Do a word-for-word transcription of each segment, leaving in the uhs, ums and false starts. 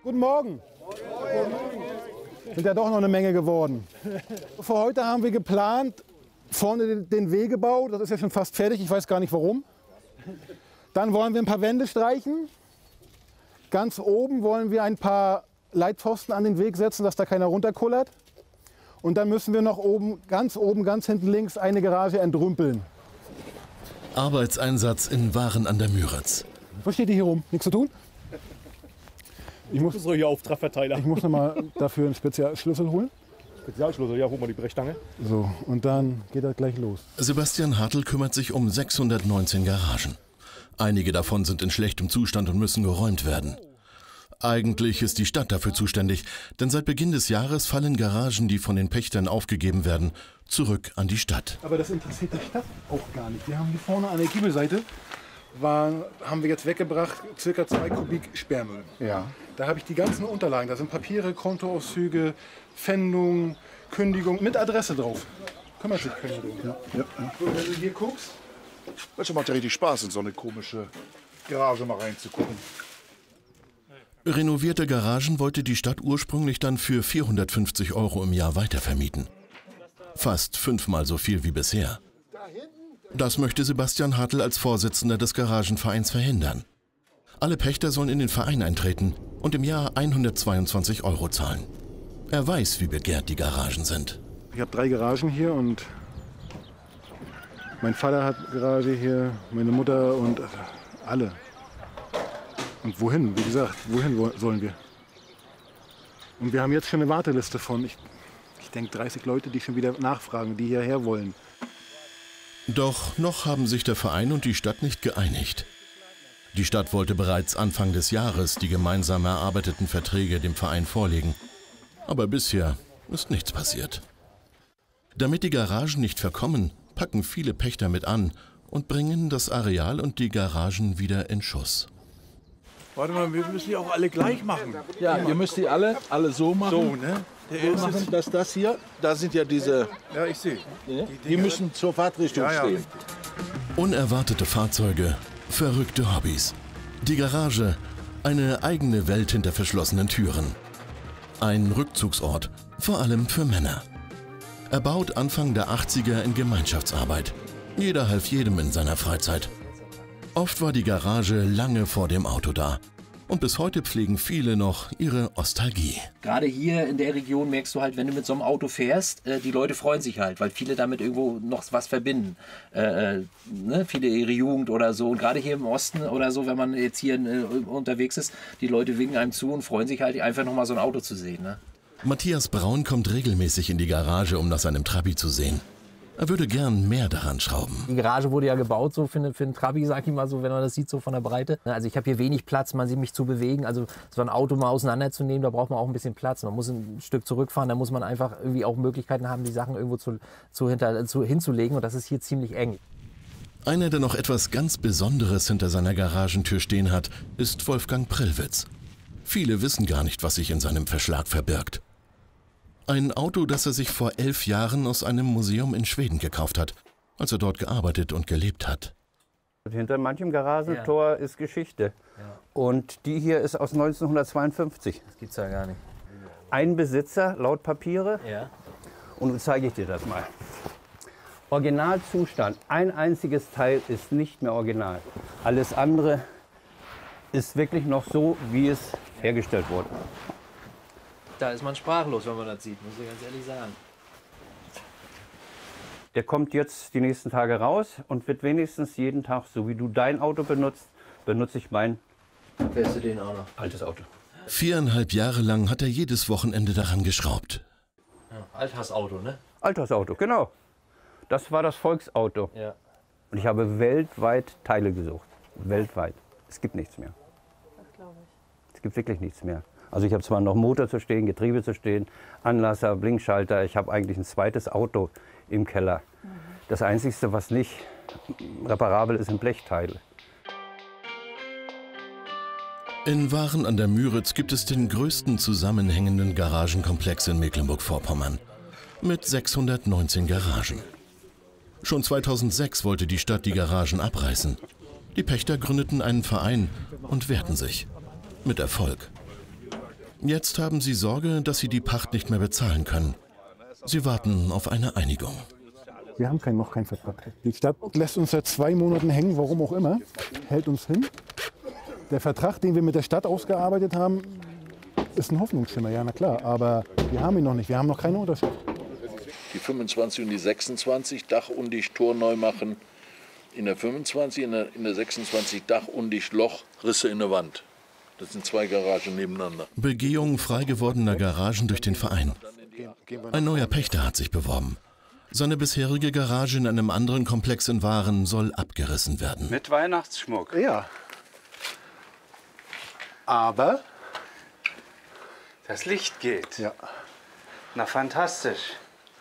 Guten Morgen. Sind ja doch noch eine Menge geworden. Für heute haben wir geplant, vorne den Wegebau, das ist ja schon fast fertig, ich weiß gar nicht warum. Dann wollen wir ein paar Wände streichen. Ganz oben wollen wir ein paar Leitpfosten an den Weg setzen, dass da keiner runterkullert. Und dann müssen wir noch oben, ganz oben, ganz hinten links eine Garage entrümpeln. Arbeitseinsatz in Waren an der Müritz. Was steht hier rum? Nichts zu tun? Ich muss, so hier Auftragverteiler. Ich muss noch mal dafür einen Spezialschlüssel holen. Spezialschlüssel, ja, hol mal die Brechstange. So, und dann geht das gleich los. Sebastian Hartl kümmert sich um sechshundertneunzehn Garagen. Einige davon sind in schlechtem Zustand und müssen geräumt werden. Eigentlich ist die Stadt dafür zuständig, denn seit Beginn des Jahres fallen Garagen, die von den Pächtern aufgegeben werden, zurück an die Stadt. Aber das interessiert die Stadt auch gar nicht. Wir haben hier vorne an der Giebelseite, war, haben wir jetzt weggebracht, circa zwei Kubik Sperrmüll. Ja. Da habe ich die ganzen Unterlagen, da sind Papiere, Kontoauszüge, Pfändung, Kündigung mit Adresse drauf. Kümmert sich keiner drum. Ja. Ja. So, wenn du hier guckst. Das macht ja richtig Spaß, in so eine komische Garage mal reinzugucken. Renovierte Garagen wollte die Stadt ursprünglich dann für vierhundertfünfzig Euro im Jahr weitervermieten. Fast fünfmal so viel wie bisher. Das möchte Sebastian Hartl als Vorsitzender des Garagenvereins verhindern. Alle Pächter sollen in den Verein eintreten und im Jahr hundertzweiundzwanzig Euro zahlen. Er weiß, wie begehrt die Garagen sind. Ich habe drei Garagen hier und mein Vater hat Garage hier, meine Mutter und alle. Und wohin? Wie gesagt, wohin sollen wir? Und wir haben jetzt schon eine Warteliste von, ich, ich denke, dreißig Leute, die schon wieder nachfragen, die hierher wollen. Doch noch haben sich der Verein und die Stadt nicht geeinigt. Die Stadt wollte bereits Anfang des Jahres die gemeinsam erarbeiteten Verträge dem Verein vorlegen. Aber bisher ist nichts passiert. Damit die Garagen nicht verkommen, packen viele Pächter mit an und bringen das Areal und die Garagen wieder in Schuss. Warte mal, wir müssen die auch alle gleich machen. Ja, ihr müsst die alle, alle so machen. So, ne? Der so machen, dass das hier, da sind ja diese... Ja, ich sehe. Die, die müssen zur Fahrtrichtung ja, ja. stehen. Unerwartete Fahrzeuge, verrückte Hobbys. Die Garage, eine eigene Welt hinter verschlossenen Türen. Ein Rückzugsort, vor allem für Männer. Erbaut Anfang der achtziger in Gemeinschaftsarbeit. Jeder half jedem in seiner Freizeit. Oft war die Garage lange vor dem Auto da. Und bis heute pflegen viele noch ihre Nostalgie. Gerade hier in der Region merkst du halt, wenn du mit so einem Auto fährst, äh, die Leute freuen sich halt, weil viele damit irgendwo noch was verbinden. Äh, ne? Viele ihre Jugend oder so. Und gerade hier im Osten oder so, wenn man jetzt hier äh, unterwegs ist, die Leute winken einem zu und freuen sich halt, einfach noch mal so ein Auto zu sehen. Ne? Matthias Braun kommt regelmäßig in die Garage, um nach seinem Trabi zu sehen. Er würde gern mehr daran schrauben. Die Garage wurde ja gebaut so für, für einen Trabi, sag ich mal so, wenn man das sieht, so von der Breite. Also ich habe hier wenig Platz, man sieht mich zu bewegen. Also so ein Auto mal auseinanderzunehmen, da braucht man auch ein bisschen Platz. Man muss ein Stück zurückfahren, da muss man einfach irgendwie auch Möglichkeiten haben, die Sachen irgendwo zu, zu hinter, zu, hinzulegen. Und das ist hier ziemlich eng. Einer, der noch etwas ganz Besonderes hinter seiner Garagentür stehen hat, ist Wolfgang Prillwitz. Viele wissen gar nicht, was sich in seinem Verschlag verbirgt. Ein Auto, das er sich vor elf Jahren aus einem Museum in Schweden gekauft hat, als er dort gearbeitet und gelebt hat. Hinter manchem Garagentor ja. ist Geschichte. Ja. Und die hier ist aus neunzehnhundertzweiundfünfzig. Das gibt's ja gar nicht. Ein Besitzer, laut Papiere. Ja. Und nun zeige ich dir das mal. Originalzustand. Ein einziges Teil ist nicht mehr original. Alles andere ist wirklich noch so, wie es hergestellt wurde. Da ist man sprachlos, wenn man das sieht, muss ich ganz ehrlich sagen. Der kommt jetzt die nächsten Tage raus und wird wenigstens jeden Tag, so wie du dein Auto benutzt, benutze ich mein Fährst du den auch noch? altes Auto. Viereinhalb Jahre lang hat er jedes Wochenende daran geschraubt. Ja, Alltagsauto, ne? Alltagsauto, genau. Das war das Volksauto. Ja. Und ich habe weltweit Teile gesucht. Weltweit. Es gibt nichts mehr. Das glaube ich. Es gibt wirklich nichts mehr. Also ich habe zwar noch Motor zu stehen, Getriebe zu stehen, Anlasser, Blinkschalter. Ich habe eigentlich ein zweites Auto im Keller. Mhm. Das Einzige, was nicht reparabel ist, sind Blechteile. In Waren an der Müritz gibt es den größten zusammenhängenden Garagenkomplex in Mecklenburg-Vorpommern mit sechshundertneunzehn Garagen. Schon zweitausendsechs wollte die Stadt die Garagen abreißen. Die Pächter gründeten einen Verein und wehrten sich. Mit Erfolg. Jetzt haben sie Sorge, dass sie die Pacht nicht mehr bezahlen können. Sie warten auf eine Einigung. Wir haben kein, noch keinen Vertrag. Die Stadt lässt uns seit zwei Monaten hängen, warum auch immer, hält uns hin. Der Vertrag, den wir mit der Stadt ausgearbeitet haben, ist ein Hoffnungsschimmer, ja, na klar. Aber wir haben ihn noch nicht, wir haben noch keine Unterschrift. Die fünfundzwanzig und die sechsundzwanzig Dach undicht, Tor neu machen. In der fünfundzwanzig, in der, in der sechsundzwanzig Dach undicht, Loch, Risse in der Wand. Das sind zwei Garagen nebeneinander. Begehung frei gewordener Garagen durch den Verein. Ein neuer Pächter hat sich beworben. Seine bisherige Garage in einem anderen Komplex in Waren soll abgerissen werden. Mit Weihnachtsschmuck. Ja. Aber das Licht geht. Ja. Na, fantastisch.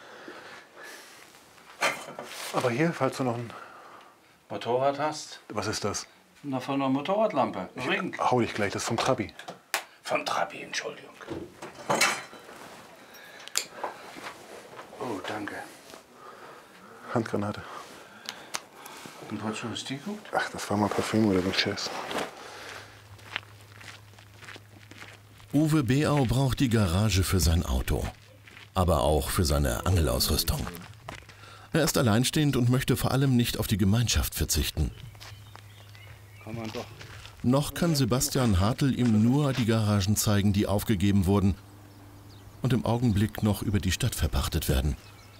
Aber hier, falls du noch ein... Motorrad hast? Was ist das? Na, von einer Motorradlampe. Ring. Hau dich gleich, das ist vom Trabi. Vom Trabi, Entschuldigung. Oh, danke. Handgranate. Und wozu ist die gut? Ach, das war mal Parfüm oder so ein Scheiß. Uwe Beau braucht die Garage für sein Auto, aber auch für seine Angelausrüstung. Er ist alleinstehend und möchte vor allem nicht auf die Gemeinschaft verzichten. Kann man doch. Noch kann Sebastian Hartl ihm nur die Garagen zeigen, die aufgegeben wurden und im Augenblick noch über die Stadt verpachtet werden.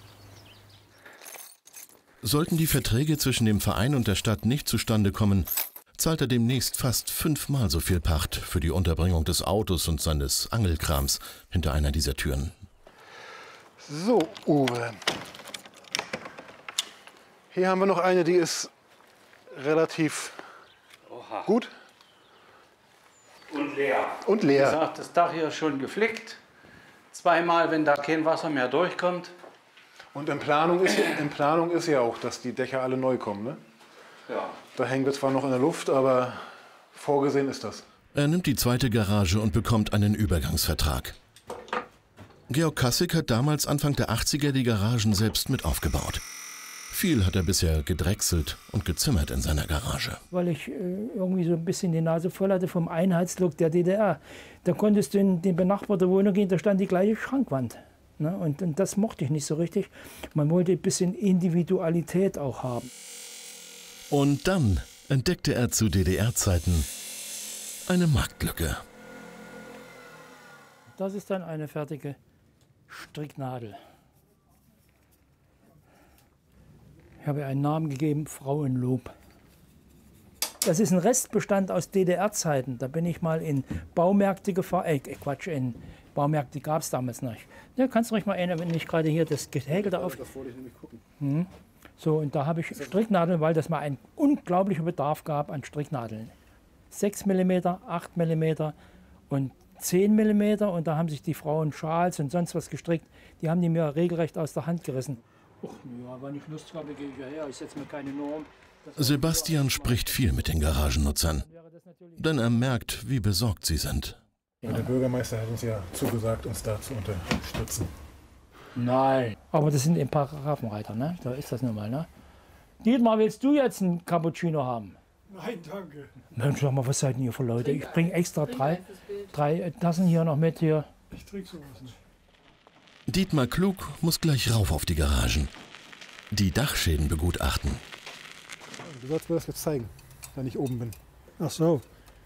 Sollten die Verträge zwischen dem Verein und der Stadt nicht zustande kommen, zahlt er demnächst fast fünfmal so viel Pacht für die Unterbringung des Autos und seines Angelkrams hinter einer dieser Türen. So, Uwe. Hier haben wir noch eine, die ist relativ Oha. gut. Und leer. Und Wie leer. gesagt, das Dach hier ist schon geflickt. Zweimal, wenn da kein Wasser mehr durchkommt. Und in Planung, ist, in Planung ist ja auch, dass die Dächer alle neu kommen. Ne? Ja. Da hängen wir zwar noch in der Luft, aber vorgesehen ist das. Er nimmt die zweite Garage und bekommt einen Übergangsvertrag. Georg Kassig hat damals Anfang der achtziger die Garagen selbst mit aufgebaut. Viel hat er bisher gedrechselt und gezimmert in seiner Garage. Weil ich äh, irgendwie so ein bisschen die Nase voll hatte vom Einheitslook der D D R. Da konntest du in die benachbarte Wohnung gehen, da stand die gleiche Schrankwand. Ne? Und, und das mochte ich nicht so richtig. Man wollte ein bisschen Individualität auch haben. Und dann entdeckte er zu D D R-Zeiten eine Marktlücke. Das ist dann eine fertige Stricknadel. Ich habe ihr einen Namen gegeben, Frauenlob. Das ist ein Restbestand aus D D R-Zeiten. Da bin ich mal in Baumärkte gefahren. Äh, Quatsch, in Baumärkte gab es damals nicht. Da kannst du ruhig mal erinnern, wenn ich gerade hier das Gehäkel da auf... Das wollte ich nämlich gucken. Hm. So, und da habe ich Stricknadeln, weil das mal ein unglaublicher Bedarf gab an Stricknadeln. sechs Millimeter, acht Millimeter und zehn Millimeter. Und da haben sich die Frauen Schals und sonst was gestrickt. Die haben die mir regelrecht aus der Hand gerissen. Och, ja, wenn ich Lust habe, gehe ich hierher. Ich setze mir keine Norm. Sebastian spricht viel mit den Garagennutzern, denn er merkt, wie besorgt sie sind. Ja, der Bürgermeister hat uns ja zugesagt, uns da zu unterstützen. Nein. Aber das sind eben Paragraphenreiter, ne? Da ist das nun mal, ne? Dietmar, willst du jetzt einen Cappuccino haben? Nein, danke. Mensch, sag mal, was seid denn ihr für Leute? Ich bringe extra drei, drei Tassen hier noch mit hier. Ich trinke sowas nicht. Dietmar Klug muss gleich rauf auf die Garagen. Die Dachschäden begutachten. Du sollst mir das jetzt zeigen, wenn ich oben bin. Ach so.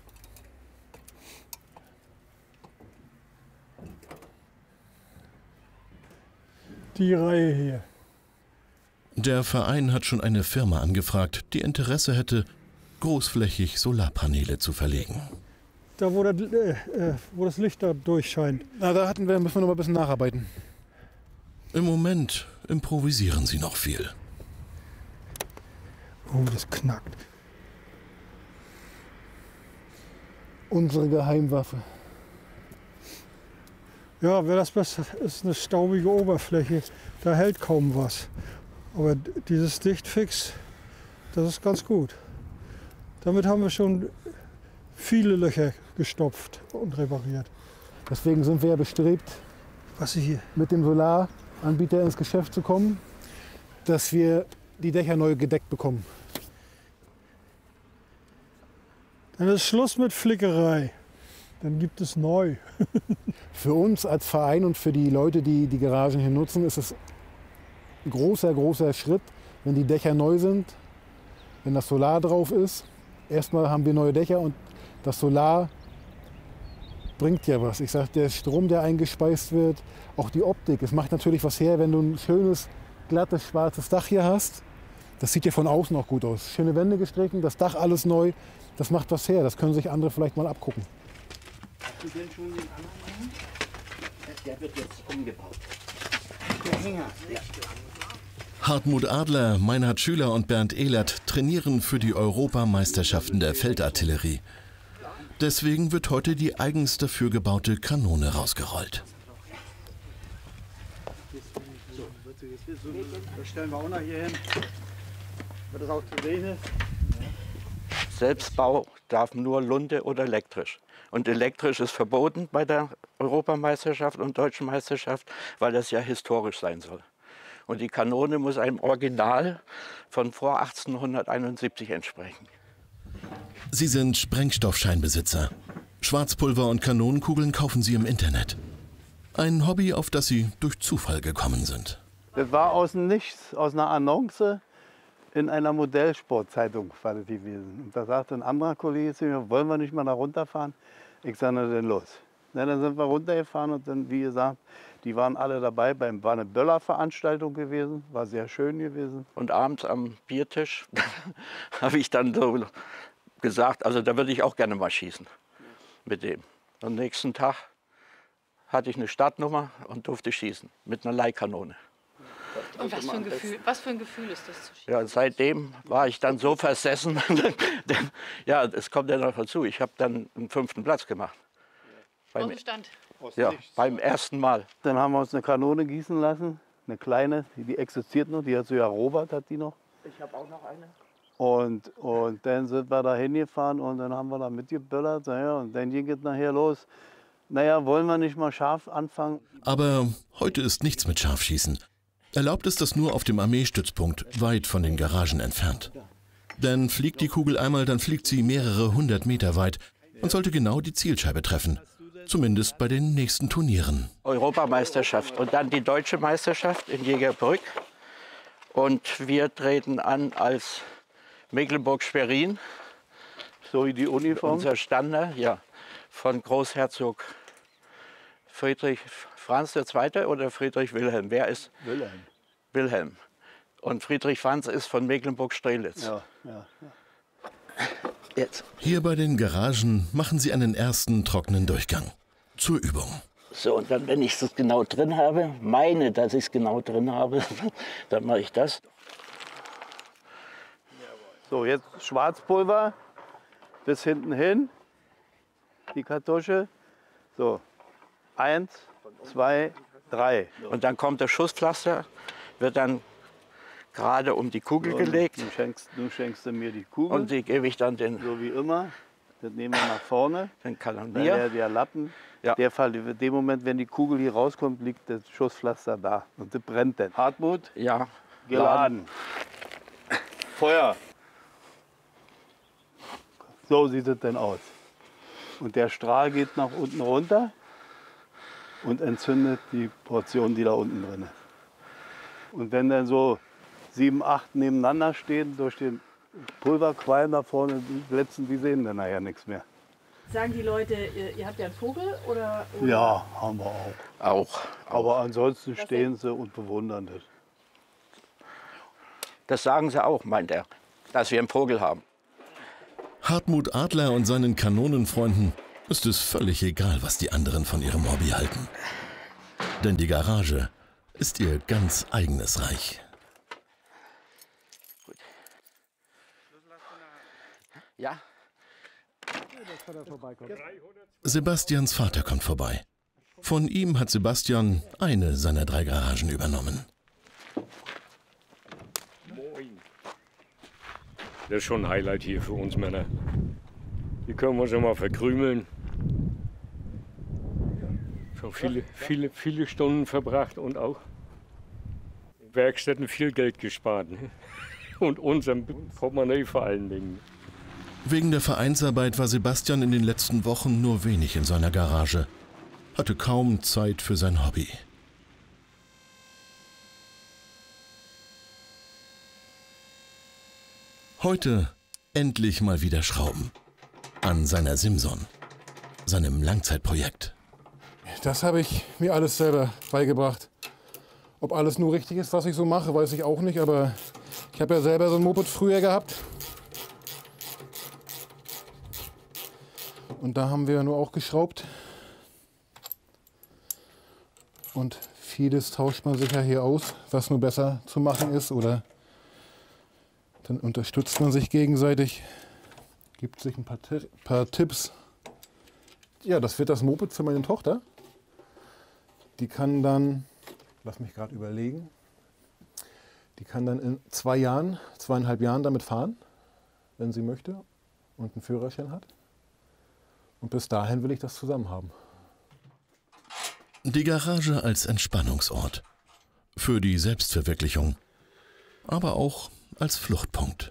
Die Reihe hier. Der Verein hat schon eine Firma angefragt, die Interesse hätte, großflächig Solarpaneele zu verlegen. Da, wo das, äh, äh, wo das Licht da durchscheint. Na, da hatten wir, müssen wir noch mal ein bisschen nacharbeiten. Im Moment improvisieren sie noch viel. Oh, das knackt. Unsere Geheimwaffe. Ja, wäre das besser, ist eine staubige Oberfläche, da hält kaum was. Aber dieses Dichtfix, das ist ganz gut. Damit haben wir schon viele Löcher gestopft und repariert. Deswegen sind wir ja bestrebt, Was ist hier? mit dem Solaranbieter ins Geschäft zu kommen, dass wir die Dächer neu gedeckt bekommen. Dann ist Schluss mit Flickerei. dann gibt es neu. Für uns als Verein und für die Leute, die die Garagen hier nutzen, ist es ein großer, großer Schritt, wenn die Dächer neu sind, wenn das Solar drauf ist. Erstmal haben wir neue Dächer und das Solar bringt ja was. Ich sage, der Strom, der eingespeist wird, auch die Optik. Es macht natürlich was her, wenn du ein schönes, glattes, schwarzes Dach hier hast. Das sieht ja von außen auch gut aus. Schöne Wände gestrichen, das Dach alles neu. Das macht was her. Das können sich andere vielleicht mal abgucken. Hast du denn schon den anderen? Der wird jetzt umgebaut. Der Hänger. Ja. Hartmut Adler, Meinhard Schüler und Bernd Ehlert trainieren für die Europameisterschaften der Feldartillerie. Deswegen wird heute die eigens dafür gebaute Kanone rausgerollt. Das stellen wir auch noch hier hin. Wird das auch zu sehen? Selbstbau darf nur Lunte oder elektrisch. Und elektrisch ist verboten bei der Europameisterschaft und Deutschen Meisterschaft, weil das ja historisch sein soll. Und die Kanone muss einem Original von vor achtzehnhunderteinundsiebzig entsprechen. Sie sind Sprengstoffscheinbesitzer. Schwarzpulver und Kanonenkugeln kaufen sie im Internet. Ein Hobby, auf das sie durch Zufall gekommen sind. Das war aus dem Nichts, aus einer Annonce in einer Modellsportzeitung war das gewesen. Und da sagte ein anderer Kollege zu mir, wollen wir nicht mal da runterfahren? Ich sage, na dann los. Na, dann sind wir runtergefahren und dann, wie gesagt, die waren alle dabei. Beim, war eine Böller-Veranstaltung gewesen, war sehr schön gewesen. Und abends am Biertisch habe ich dann so gesagt, also da würde ich auch gerne mal schießen mit dem. Am nächsten Tag hatte ich eine Startnummer und durfte schießen mit einer Leihkanone. Und was für ein Gefühl, was für ein Gefühl ist das zu schießen? Ja, seitdem war ich dann so versessen. Denn, ja, es kommt ja noch dazu. Ich habe dann einen fünften Platz gemacht. Beim, Stand. Ja, beim ersten Mal. Dann haben wir uns eine Kanone gießen lassen, eine kleine, die, die existiert noch, die hat so ja Robert, hat die noch. Ich habe auch noch eine. Und, und dann sind wir da hingefahren und dann haben wir da mitgeböllert. Ja, und dann ging es nachher los. Naja, wollen wir nicht mal scharf anfangen? Aber heute ist nichts mit Scharfschießen. Erlaubt ist das nur auf dem Armeestützpunkt, weit von den Garagen entfernt. Denn fliegt die Kugel einmal, dann fliegt sie mehrere hundert Meter weit und sollte genau die Zielscheibe treffen. Zumindest bei den nächsten Turnieren. Europameisterschaft und dann die Deutsche Meisterschaft in Jägerbrück. Und wir treten an als Mecklenburg-Schwerin. So wie die Uniform? Unser Standard, ja, von Großherzog Friedrich Franz der Zweite oder Friedrich Wilhelm? Wer ist? Wilhelm. Wilhelm. Und Friedrich Franz ist von Mecklenburg-Strelitz. Ja, ja, ja. Jetzt. Hier bei den Garagen machen sie einen ersten trockenen Durchgang. Zur Übung. So, und dann, wenn ich es genau drin habe, meine, dass ich es genau drin habe, dann mache ich das. So, jetzt Schwarzpulver bis hinten hin, die Kartusche. So, eins, zwei, drei. Und dann kommt das Schusspflaster, wird dann gerade um die Kugel so, gelegt. Du schenkst, du schenkst mir die Kugel. Und die gebe ich dann den. So wie immer. Das nehmen wir nach vorne. Den Kanonier. Der, der Lappen. Ja. Der Fall, in dem Moment, wenn die Kugel hier rauskommt, liegt das Schusspflaster da. Und das brennt dann. Hartmut? Ja. Geladen. Feuer. So sieht es dann aus. Und der Strahl geht nach unten runter und entzündet die Portion, die da unten drin ist. Und wenn dann so sieben, acht nebeneinander stehen, durch den Pulverqualm da vorne, die letzten, die sehen dann nachher nichts mehr. Sagen die Leute, ihr, ihr habt ja einen Vogel? Oder, oder? Ja, haben wir auch. Auch. Aber ansonsten stehen sie und bewundern das. Das sagen sie auch, meint er, dass wir einen Vogel haben. Hartmut Adler und seinen Kanonenfreunden ist es völlig egal, was die anderen von ihrem Hobby halten. Denn die Garage ist ihr ganz eigenes Reich. Gut. Ja. Sebastians Vater kommt vorbei. Von ihm hat Sebastian eine seiner drei Garagen übernommen. Das ist schon ein Highlight hier für uns Männer. Hier können wir uns immer verkrümeln. Schon viele, viele, viele Stunden verbracht und auch in Werkstätten viel Geld gespart. Und unserem Portemonnaie vor allen Dingen. Wegen der Vereinsarbeit war Sebastian in den letzten Wochen nur wenig in seiner Garage, hatte kaum Zeit für sein Hobby. Heute endlich mal wieder schrauben. An seiner Simson, seinem Langzeitprojekt. Das habe ich mir alles selber beigebracht. Ob alles nur richtig ist, was ich so mache, weiß ich auch nicht. Aber ich habe ja selber so ein Moped früher gehabt. Und da haben wir nur auch geschraubt. Und vieles tauscht man sich ja hier aus, was nur besser zu machen ist. Oder dann unterstützt man sich gegenseitig, gibt sich ein paar, paar Tipps. Ja, das wird das Moped für meine Tochter. Die kann dann, lass mich gerade überlegen, die kann dann in zwei Jahren, zweieinhalb Jahren damit fahren, wenn sie möchte und einen Führerschein hat. Und bis dahin will ich das zusammen haben. Die Garage als Entspannungsort. Für die Selbstverwirklichung. Aber auch als Fluchtpunkt.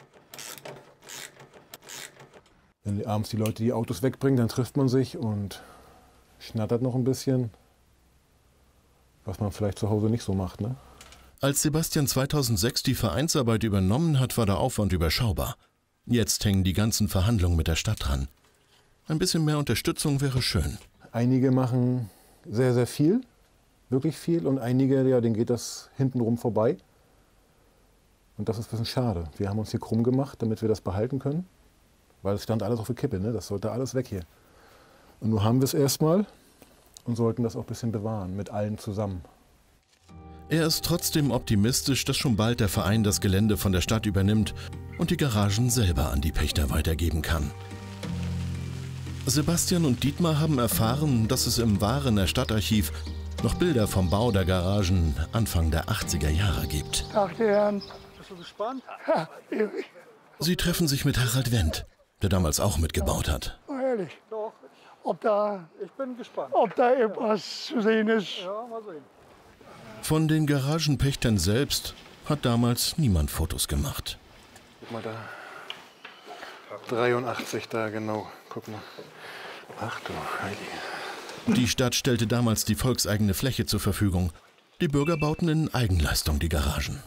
Wenn abends die Leute die Autos wegbringen, dann trifft man sich und schnattert noch ein bisschen. Was man vielleicht zu Hause nicht so macht, ne? Als Sebastian zweitausendsechs die Vereinsarbeit übernommen hat, war der Aufwand überschaubar. Jetzt hängen die ganzen Verhandlungen mit der Stadt dran. Ein bisschen mehr Unterstützung wäre schön. Einige machen sehr, sehr viel, wirklich viel. Und einige, ja, denen geht das hintenrum vorbei. Und das ist ein bisschen schade. Wir haben uns hier krumm gemacht, damit wir das behalten können. Weil es stand alles auf der Kippe, ne? Das sollte alles weg hier. Und nun haben wir es erstmal und sollten das auch ein bisschen bewahren, mit allen zusammen. Er ist trotzdem optimistisch, dass schon bald der Verein das Gelände von der Stadt übernimmt und die Garagen selber an die Pächter weitergeben kann. Sebastian und Dietmar haben erfahren, dass es im Warener Stadtarchiv noch Bilder vom Bau der Garagen Anfang der achtziger Jahre gibt. Tag, die Herren. Bist du gespannt? Ja, ewig. Sie treffen sich mit Harald Wendt, der damals auch mitgebaut hat. Oh, ehrlich. Doch. Ob da, ich bin gespannt. Ob da irgendwas zu sehen ist. Ja, mal sehen. Von den Garagenpächtern selbst hat damals niemand Fotos gemacht. Guck mal da. dreiundachtzig da, genau. Guck mal. Ach du Heilige. Die Stadt stellte damals die volkseigene Fläche zur Verfügung. Die Bürger bauten in Eigenleistung die Garagen.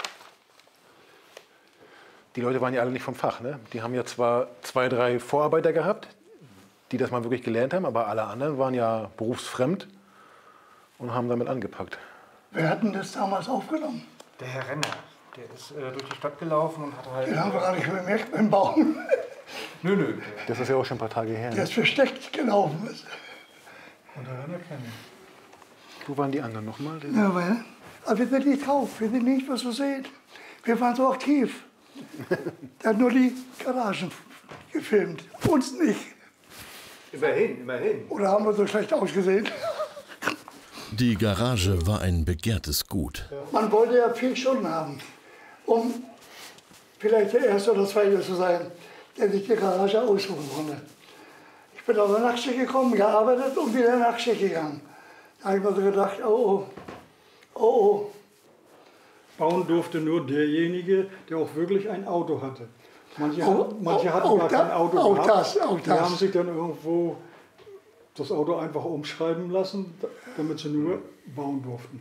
Die Leute waren ja alle nicht vom Fach, ne? Die haben ja zwar zwei, drei Vorarbeiter gehabt, die das mal wirklich gelernt haben, aber alle anderen waren ja berufsfremd und haben damit angepackt. Wer hat denn das damals aufgenommen? Der Herr Renner. Der ist äh, durch die Stadt gelaufen und hat halt... Den haben wir gar nicht bemerkt beim Bauen. Nö, nö. Das ist ja auch schon ein paar Tage her. Der ist versteckt gelaufen. Und der Renner kenne ich. Wo waren die anderen nochmal? Ja, weil, aber wir sind nicht drauf, wir sind nicht, was wir sehen. Wir waren so aktiv. Der hat nur die Garagen gefilmt, uns nicht. Immerhin, immerhin. Oder haben wir so schlecht ausgesehen? Die Garage war ein begehrtes Gut. Man wollte ja vier Stunden haben, um vielleicht der Erste oder Zweite zu sein, der sich die Garage aussuchen konnte. Ich bin auf der Nachtschicht gekommen, gearbeitet und wieder in die Nachtschicht gegangen. Da habe ich mir so gedacht, oh oh, oh oh. Bauen durfte nur derjenige, der auch wirklich ein Auto hatte. Manche, Oh, manche oh, hatten oh, gar da- kein Auto auch gehabt. das, auch Die das. haben sich dann irgendwo das Auto einfach umschreiben lassen, damit sie nur bauen durften.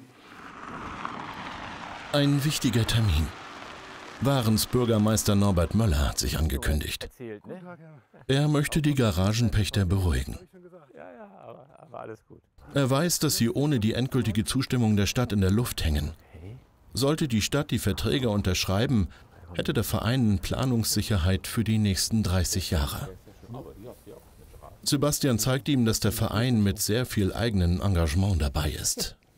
Ein wichtiger Termin. Warens Bürgermeister Norbert Möller hat sich angekündigt. Er möchte die Garagenpächter beruhigen. Er weiß, dass sie ohne die endgültige Zustimmung der Stadt in der Luft hängen. Sollte die Stadt die Verträge unterschreiben, hätte der Verein Planungssicherheit für die nächsten dreißig Jahre. Sebastian zeigt ihm, dass der Verein mit sehr viel eigenem Engagement dabei ist.